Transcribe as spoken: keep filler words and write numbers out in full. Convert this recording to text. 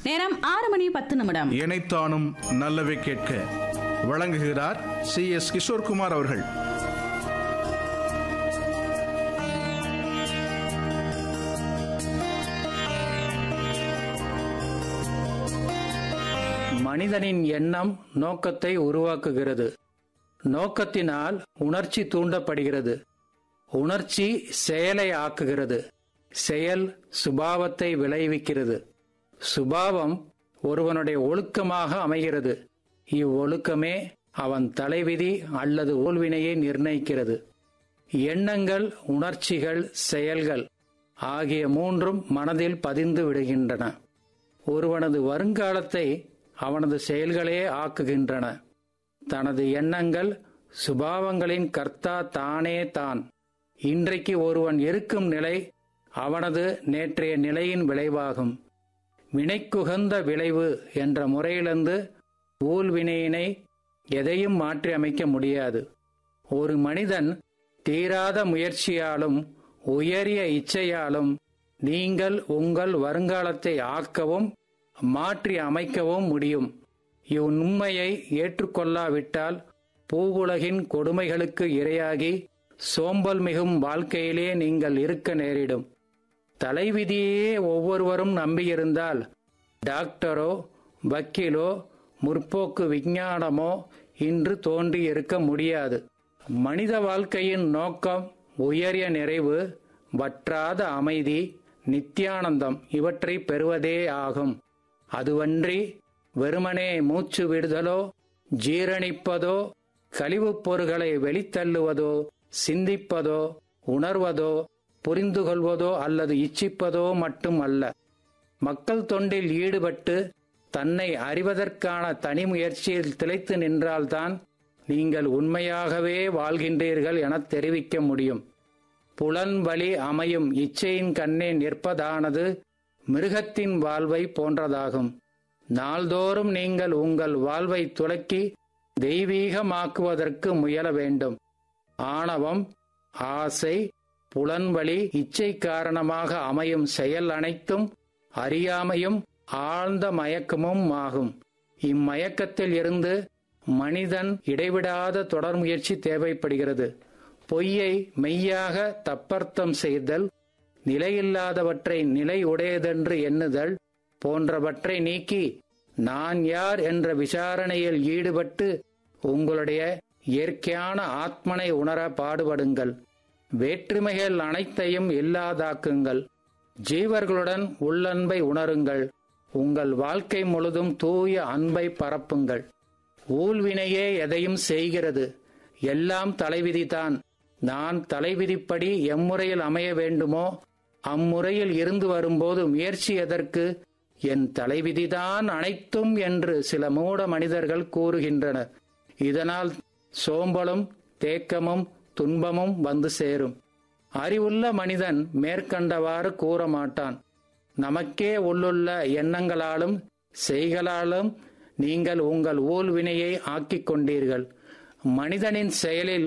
நேரம் ஆறு மணி பத்து நிமிடம். இணைத்தானும் நல்லவை கேட்க வழங்குகிறார் சி எஸ் கிஷோர்குமார் அவர்கள். மனிதனின் எண்ணம் நோக்கத்தை உருவாக்குகிறது. நோக்கத்தினால் உணர்ச்சி தூண்டப்படுகிறது. உணர்ச்சி செயலை ஆக்குகிறது. செயல் சுபாவத்தை விளைவிக்கிறது. சுபாவம் ஒருவனுடைய ஒழுக்கமாக அமைகிறது. இவ்வொழுக்கமே அவன் தலைவிதி அல்லது ஊழ்வினையை நிர்ணயிக்கிறது. எண்ணங்கள், உணர்ச்சிகள், செயல்கள் ஆகிய மூன்றும் மனதில் பதிந்து விடுகின்றன. ஒருவனது வருங்காலத்தை அவனது செயல்களே ஆக்குகின்றன. தனது எண்ணங்கள் சுபாவங்களின் கர்த்தா தானே தான். இன்றைக்கு ஒருவன் இருக்கும் நிலை அவனது நேற்றைய நிலையின் விளைவாகும். வினைக்குகந்த விளைவு என்ற முறையிலிருந்து ஊழ்வினையினை எதையும் மாற்றி அமைக்க முடியாது. ஒரு மனிதன் தீராத முயற்சியாலும் உயரிய இச்சையாலும் நீங்கள் உங்கள் வருங்காலத்தை ஆக்கவும் மாற்றி அமைக்கவும் முடியும். இவ்வுண்மையை ஏற்றுக்கொள்ளாவிட்டால் பூவுலகின் கொடுமைகளுக்கு இரையாகி சோம்பல் மிகும் வாழ்க்கையிலே நீங்கள் இருக்க நேரிடும். தலைவிதியே ஒவ்வொருவரும் நம்பியிருந்தால் டாக்டரோ வக்கீலோ முற்போக்கு விஞ்ஞானமோ இன்று தோன்றி இருக்க முடியாது. மனித வாழ்க்கையின் நோக்கம் உயரிய நிறைவு, வற்றாத அமைதி, நித்தியானந்தம் இவற்றை பெறுவதே ஆகும். அதுவன்றி வெறுமனே மூச்சு விடுதலோ ஜீரணிப்பதோ கழிவுப் பொருள்களை வெளித்தள்ளுவதோ சிந்திப்பதோ உணர்வதோ புரிந்து கொள்வதோ அல்லது இச்சிப்பதோ மட்டும் அல்ல. மக்கள் தொண்டில் ஈடுபட்டு தன்னை அறிவதற்கான தனி முயற்சியில் திளைத்து நின்றால்தான் நீங்கள் உண்மையாகவே வாழ்கின்றீர்கள் என தெரிவிக்க முடியும். புலன் வழி அமையும் இச்சையின் கண்ணே நிற்பதானது மிருகத்தின் வாழ்வை போன்றதாகும். நாள்தோறும் நீங்கள் உங்கள் வாழ்வை துலக்கி தெய்வீகமாக்குவதற்கு முயல வேண்டும். ஆணவம், ஆசை, புலன்வழி இச்சை காரணமாக அமையும் செயல் அனைத்தும் அறியாமையும் ஆழ்ந்த மயக்கமும் ஆகும். இம்மயக்கத்தில் இருந்து மனிதன் இடைவிடாத தொடர் முயற்சி தேவைப்படுகிறது. பொய்யை மெய்யாக தப்பர்த்தம் செய்தல், நிலையில்லாதவற்றை நிலை உடையதென்று எண்ணுதல் போன்றவற்றை நீக்கி நான் யார் என்ற விசாரணையில் ஈடுபட்டு உங்களுடைய இயற்கையான ஆத்மனை உணர பாடுபடுங்கள். வேற்றுமைகள் அனைத்தையும் இல்லாதாக்குங்கள். ஜீவர்களுடன் உள்ளன்பை உணருங்கள். உங்கள் வாழ்க்கை முழுதும் தூய அன்பை பரப்புங்கள். ஊழ்வினையே எதையும் செய்கிறது. எல்லாம் தலைவிதிதான். நான் தலைவிதிப்படி எம்முறையில் அமைய வேண்டுமோ அம்முறையில் இருந்து வரும்போது முயற்சி எதற்கு? என் தலைவிதிதான் அனைத்தும் என்று சில மூட மனிதர்கள் கூறுகின்றனர். இதனால் சோம்பலும் தேக்கமும் துன்பமும் வந்து சேரும். அறிவுள்ள மனிதன் மேற்கண்டவாறு கூற மாட்டான். நமக்கே உள்ளுள்ள எண்ணங்களாலும் செய்களாலும் நீங்கள் உங்கள் ஊழ்வினையை ஆக்கிக் கொண்டீர்கள். மனிதனின் செயலில்